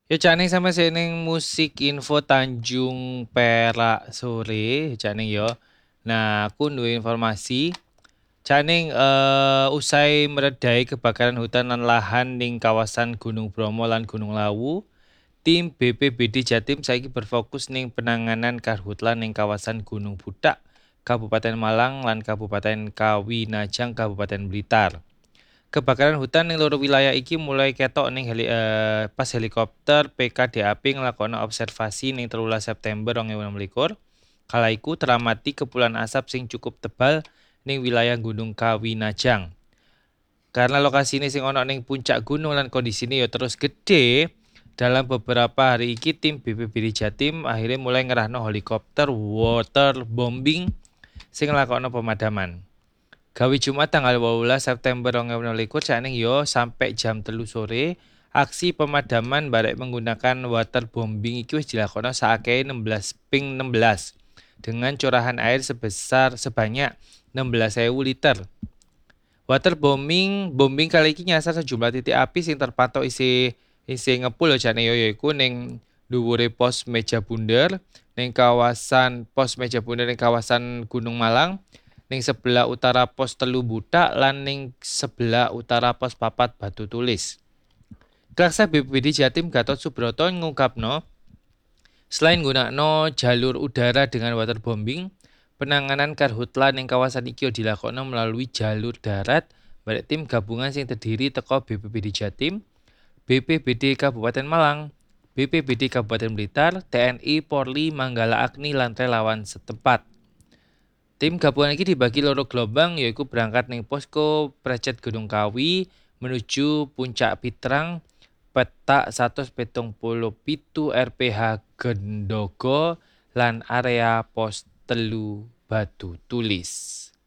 Yo Caning sama seneng musik info Tanjung Perak sore Caning yo. Nah, aku duwe informasi. Caning usai meredai kebakaran hutan dan lahan ning kawasan Gunung Bromo lan Gunung Lawu, tim BPBD Jatim saiki berfokus ning penanganan karhutla ning kawasan Gunung Butak, Kabupaten Malang lan Kabupaten Kawinajang, Kabupaten Blitar. Kebakaran hutan ning loro wilayah iki mulai ketok ning pas helikopter PKDAP nglakoni observasi ning 13 September 2026. Kala iku teramati kepulan asap sing cukup tebal ning wilayah Gunung Kawinajang. Karena lokasi ini sing ono ning puncak gunung lan kondisine ya terus gede, dalam beberapa hari iki tim BPBD Jatim akhirnya mulai ngerahno helikopter waterbombing sing nglakoni pemadaman. Gawe Jumat tanggal 12 September 2024 saking yo sampai jam 3 sore, aksi pemadaman barek menggunakan waterbombing iki wis dilakoni saakeh 16 ping 16 dengan curahan air sebanyak 16.000 liter. Waterbombing kali ini nyasar sejumlah titik api sing terpantau isi ngepul jane yo yaiku ning dhuwure pos Meja Bundar, ning kawasan pos Meja Bundar ning kawasan Gunung Malang, ning sebelah utara pos Telu Butak lan ning sebelah utara pos Papat Batu Tulis. Klaksa BPBD Jatim Gatot Subroto ngungkapno, selain gunakno jalur udara dengan waterbombing, penanganan karhutla ning kawasan iki dilakoni melalui jalur darat barek tim gabungan sing terdiri teko BPBD Jatim, BPBD Kabupaten Malang, BPBD Kabupaten Blitar, TNI, Polri, Manggala Agni lan relawan setempat. Tim gabungan ini dibagi loro gelombang yaitu berangkat ning posko Precet Gunung Kawi menuju Puncak Pitrang petak 177 RPH Gendogo lan area pos Telu Batu Tulis.